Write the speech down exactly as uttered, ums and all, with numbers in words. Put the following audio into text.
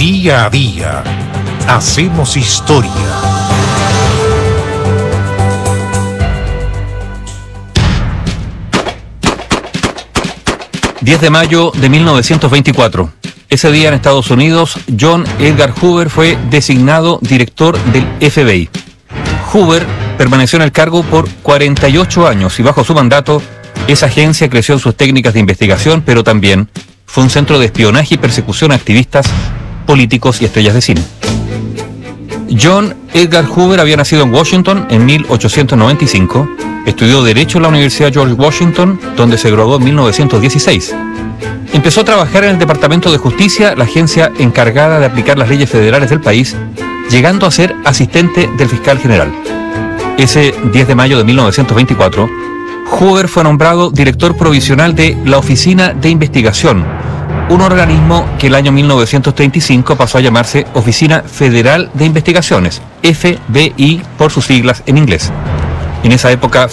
Día a día hacemos historia. diez de mayo de mil novecientos veinticuatro. Ese día en Estados Unidos, John Edgar Hoover fue designado director del F B I. Hoover permaneció en el cargo por cuarenta y ocho años y bajo su mandato, esa agencia creció en sus técnicas de investigación, pero también fue un centro de espionaje y persecución a activistas, políticos y estrellas de cine. John Edgar Hoover había nacido en Washington en mil ochocientos noventa y cinco, estudió Derecho en la Universidad George Washington, donde se graduó en mil novecientos dieciséis. Empezó a trabajar en el Departamento de Justicia, la agencia encargada de aplicar las leyes federales del país, llegando a ser asistente del fiscal general. Ese diez de mayo de mil novecientos veinticuatro, Hoover fue nombrado director provisional de la Oficina de Investigación, un organismo que el año mil novecientos treinta y cinco pasó a llamarse Oficina Federal de Investigaciones, F B I por sus siglas en inglés. En esa época